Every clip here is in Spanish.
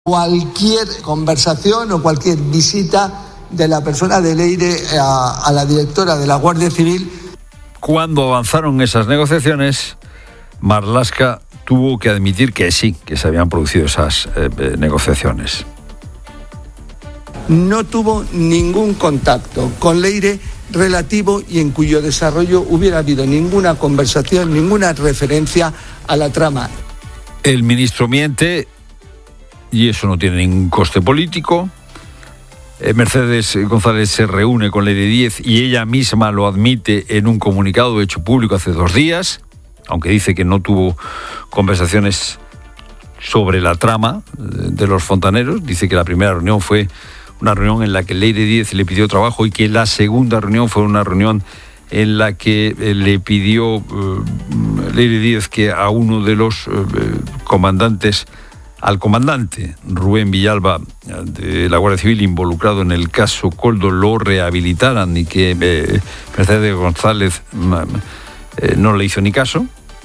Cualquier conversación o cualquier visita de la persona de Leire a la directora de la Guardia Civil. Cuando avanzaron esas negociaciones, Marlaska tuvo que admitir que sí, que se habían producido esas negociaciones. No tuvo ningún contacto con Leire relativo y en cuyo desarrollo hubiera habido ninguna conversación, ninguna referencia a la trama. El ministro miente y eso no tiene ningún coste político. Mercedes González se reúne con Leire Díez y ella misma lo admite en un comunicado hecho público hace 2 días, aunque dice que no tuvo conversaciones sobre la trama de los fontaneros. Dice que la primera reunión fue una reunión en la que Leire Díez le pidió trabajo y que la segunda reunión fue una reunión en la que le pidió Leire Díez que a uno de los comandantes, al comandante Rubén Villalba de la Guardia Civil involucrado en el caso Koldo, lo rehabilitaran y que Mercedes González no le hizo ni caso.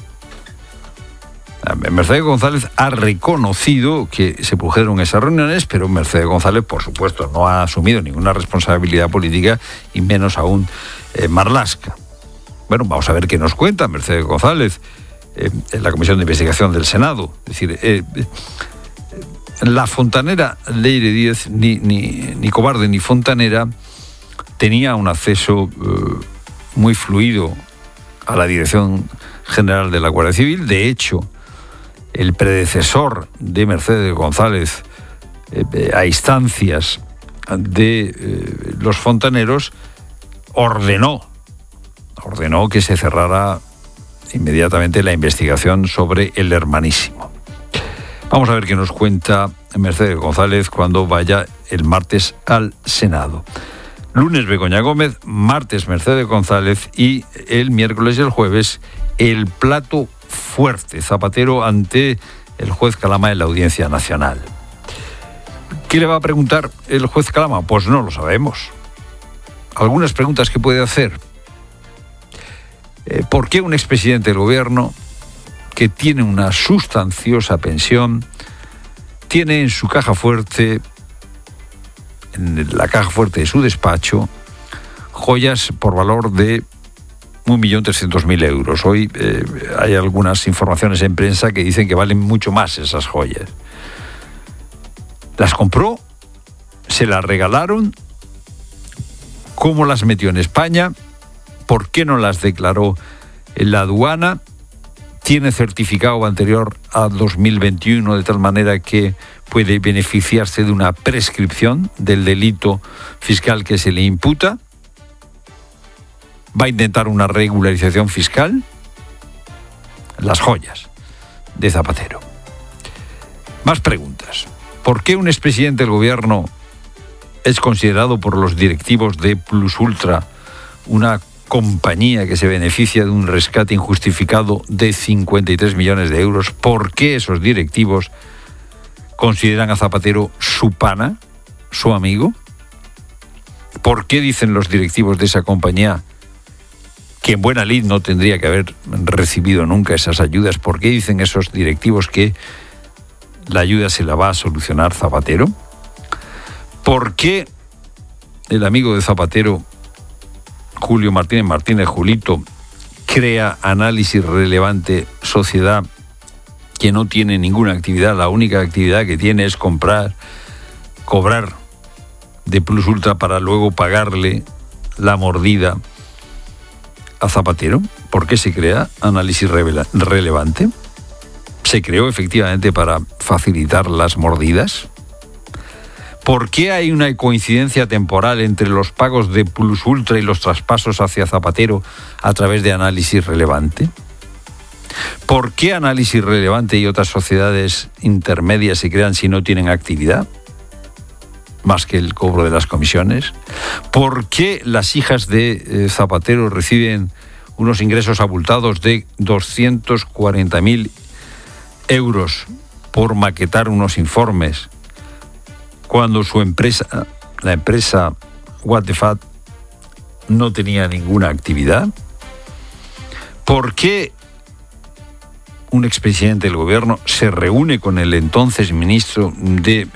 Mercedes González ha reconocido que se produjeron esas reuniones, pero Mercedes González, por supuesto, no ha asumido ninguna responsabilidad política y menos aún Marlaska. Bueno, vamos a ver qué nos cuenta Mercedes González en la Comisión de Investigación del Senado. Es decir, la fontanera Leire Díez, ni cobarde ni fontanera, tenía un acceso muy fluido a la Dirección General de la Guardia Civil. De hecho, el predecesor de Mercedes González, a instancias de los fontaneros, ordenó que se cerrara inmediatamente la investigación sobre el hermanísimo. Vamos a ver qué nos cuenta Mercedes González cuando vaya el martes al Senado. Lunes Begoña Gómez, martes Mercedes González y el miércoles y el jueves el plato fuerte, Zapatero ante el juez Calama en la Audiencia Nacional. ¿Qué le va a preguntar el juez Calama? Pues no lo sabemos. Algunas preguntas que puede hacer. ¿Por qué un expresidente del gobierno que tiene una sustanciosa pensión tiene en su caja fuerte, en la caja fuerte de su despacho, joyas por valor de 1.300.000 euros? Hoy hay algunas informaciones en prensa que dicen que valen mucho más esas joyas. ¿Las compró? ¿Se las regalaron? ¿Cómo las metió en España? ¿Por qué no las declaró en la aduana? ¿Tiene certificado anterior a 2021 de tal manera que puede beneficiarse de una prescripción del delito fiscal que se le imputa? ¿Va a intentar una regularización fiscal? Las joyas de Zapatero. Más preguntas. ¿Por qué un expresidente del gobierno es considerado por los directivos de Plus Ultra una compañía que se beneficia de un rescate injustificado de 53 millones de euros? ¿Por qué esos directivos consideran a Zapatero su pana, su amigo? ¿Por qué dicen los directivos de esa compañía que en buena lid no tendría que haber recibido nunca esas ayudas? ¿Por qué dicen esos directivos que la ayuda se la va a solucionar Zapatero? ¿Por qué el amigo de Zapatero, Julio Martínez Julito, crea Análisis Relevante, sociedad que no tiene ninguna actividad? La única actividad que tiene es cobrar de Plus Ultra para luego pagarle la mordida a Zapatero. ¿Por qué se crea Análisis Relevante? ¿Se creó efectivamente para facilitar las mordidas? ¿Por qué hay una coincidencia temporal entre los pagos de Plus Ultra y los traspasos hacia Zapatero a través de Análisis Relevante? ¿Por qué Análisis Relevante y otras sociedades intermedias se crean si no tienen actividad más que el cobro de las comisiones? ¿Por qué las hijas de Zapatero reciben unos ingresos abultados de 240.000 euros por maquetar unos informes cuando su empresa, la empresa What the Fat, no tenía ninguna actividad? ¿Por qué un expresidente del gobierno se reúne con el entonces ministro de